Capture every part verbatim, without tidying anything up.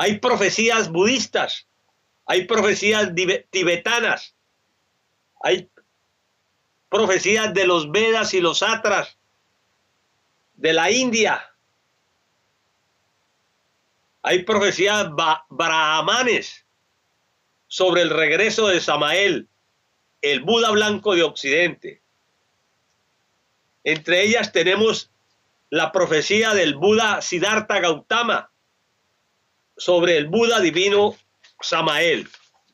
Hay profecías budistas, hay profecías tibetanas, hay profecías de los Vedas y los Satras de la India. Hay profecías brahmanes sobre el regreso de Samael, el Buda blanco de Occidente. Entre ellas tenemos la profecía del Buda Siddhartha Gautama sobre el Buda divino Samael.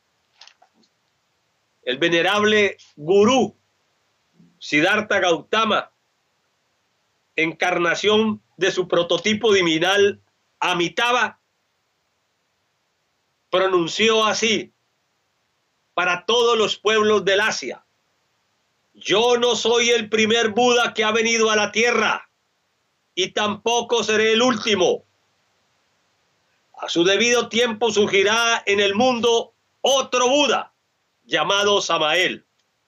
El venerable gurú Siddhartha Gautama, encarnación de su prototipo divinal Amitabha, pronunció así para todos los pueblos del Asia: yo no soy el primer Buda que ha venido a la tierra y tampoco seré el último. A su debido tiempo surgirá en el mundo otro Buda llamado Samael,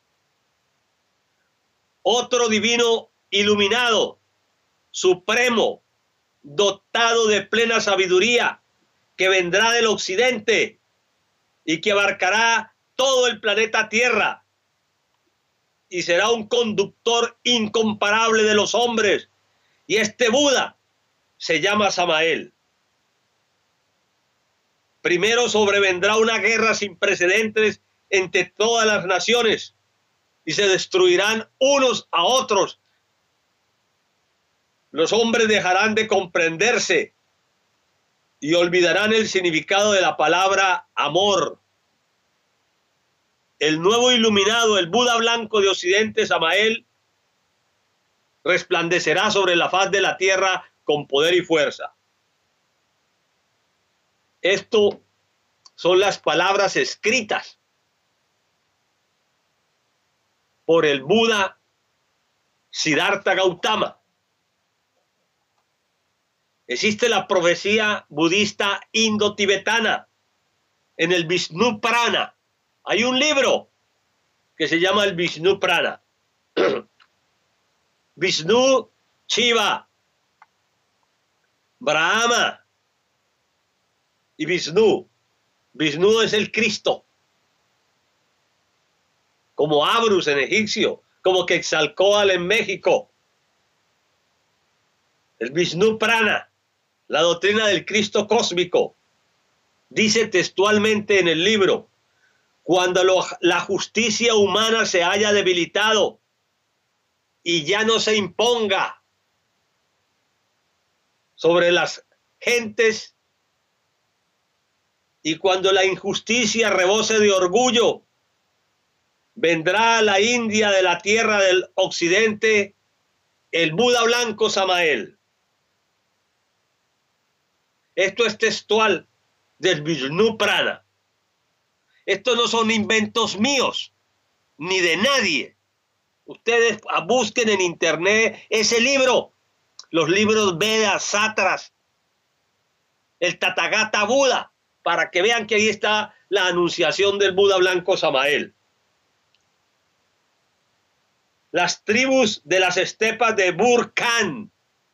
otro divino iluminado, supremo, dotado de plena sabiduría, que vendrá del occidente y que abarcará todo el planeta Tierra y será un conductor incomparable de los hombres. Y este Buda se llama Samael. Primero sobrevendrá una guerra sin precedentes entre todas las naciones y se destruirán unos a otros. Los hombres dejarán de comprenderse y olvidarán el significado de la palabra amor. El nuevo iluminado, el Buda blanco de Occidente, Samael, resplandecerá sobre la faz de la tierra con poder y fuerza. Esto son las palabras escritas por el Buda Siddhartha Gautama. Existe la profecía budista indo-tibetana en el Vishnu Prana. Hay un libro que se llama el Vishnu Prana. Vishnu, Shiva, Brahma y Vishnu. Vishnu es el Cristo, como Abrus en egipcio, como Quetzalcóatl en México. El Vishnu Prana, la doctrina del Cristo cósmico, dice textualmente en el libro: cuando lo, la justicia humana se haya debilitado y ya no se imponga sobre las gentes, y cuando la injusticia rebose de orgullo, vendrá a la India de la tierra del occidente el Buda blanco Samael. Esto es textual del Vishnu Prana. Estos no son inventos míos, ni de nadie. Ustedes busquen en internet ese libro, los libros Vedas, Satras, el Tathagata Buda, para que vean que ahí está la anunciación del Buda blanco Samael. Las tribus de las estepas de Burkhan,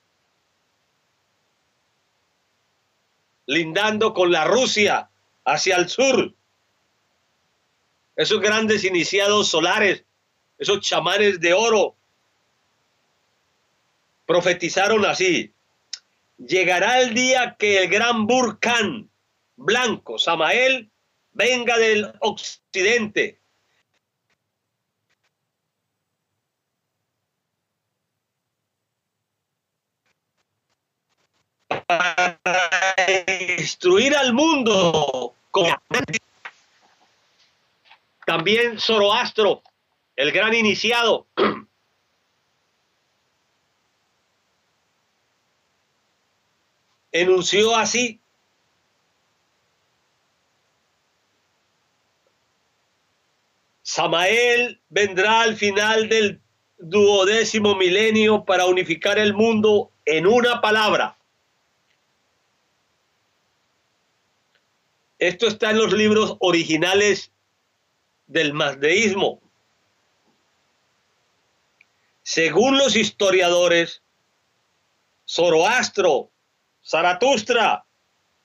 lindando con la Rusia hacia el sur. Esos grandes iniciados solares, esos chamanes de oro, profetizaron así: llegará el día que el gran Burkhan blanco, Samael, venga del occidente. Para destruir al mundo. También Zoroastro, el gran iniciado, enunció así: Samael vendrá al final del duodécimo milenio para unificar el mundo en una palabra. Esto está en los libros originales del mazdeísmo. Según los historiadores, Zoroastro, Zaratustra